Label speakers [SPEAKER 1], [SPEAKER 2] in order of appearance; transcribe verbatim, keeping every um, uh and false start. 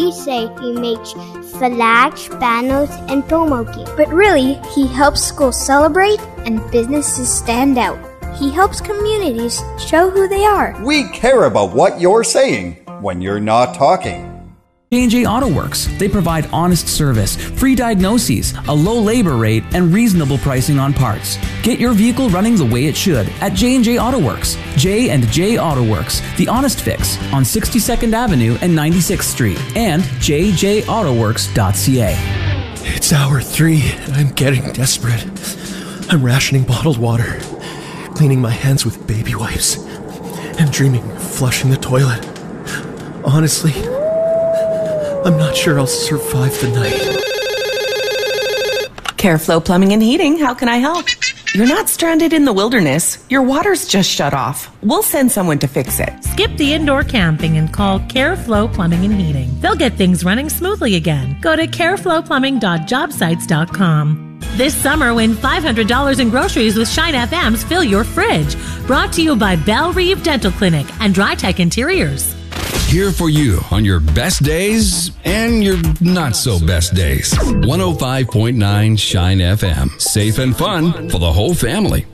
[SPEAKER 1] We say he makes flags, banners, and promo kits.
[SPEAKER 2] But really, he helps schools celebrate and businesses stand out. He helps communities show who they are.
[SPEAKER 3] We care about what you're saying when you're not talking.
[SPEAKER 4] J and J Auto Works. They provide honest service, free diagnoses, a low labor rate, and reasonable pricing on parts. Get your vehicle running the way it should at J and J Auto Works. J and J Auto Works, the honest fix on sixty-second Avenue and ninety-sixth Street, and j j auto works dot c a.
[SPEAKER 5] It's hour three, and I'm getting desperate. I'm rationing bottled water, cleaning my hands with baby wipes, and dreaming of flushing the toilet. Honestly, I'm not sure I'll survive the night.
[SPEAKER 6] Careflow Plumbing and Heating, how can I help? You're not stranded in the wilderness. Your water's just shut off. We'll send someone to fix it.
[SPEAKER 7] Skip the indoor camping and call Careflow Plumbing and Heating. They'll get things running smoothly again. Go to careflow plumbing dot job sites dot com. This summer, win five hundred dollars in groceries with Shine F M's Fill Your Fridge. Brought to you by Belle Reeve Dental Clinic and DryTech Interiors.
[SPEAKER 8] Here for you on your best days and your not so best days. one oh five point nine Shine F M. Safe and fun for the whole family.